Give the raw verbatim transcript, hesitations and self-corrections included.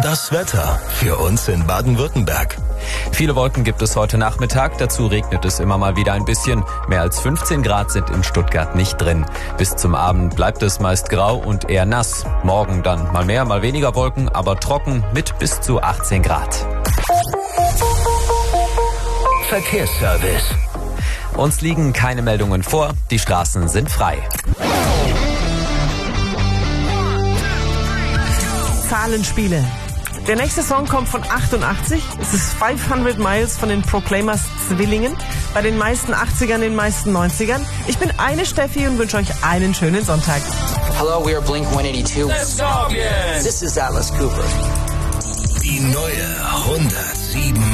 Das Wetter für uns in Baden-Württemberg. Viele Wolken gibt es heute Nachmittag, dazu regnet es immer mal wieder ein bisschen. Mehr als fünfzehn Grad sind in Stuttgart nicht drin. Bis zum Abend bleibt es meist grau und eher nass. Morgen dann mal mehr, mal weniger Wolken, aber trocken mit bis zu achtzehn Grad. Verkehrsservice. Uns liegen keine Meldungen vor, die Straßen sind frei. Zahlenspiele. Der nächste Song kommt von achtundachtzig. Es ist fünfhundert Miles von den Proclaimers Zwillingen. Bei den meisten achtzigern, den meisten neunzigern. Ich bin eine Steffi und wünsche euch einen schönen Sonntag. Hello, we are Blink one eighty-two. Let's talk, yeah. This is Alice Cooper. Die neue hundertsieben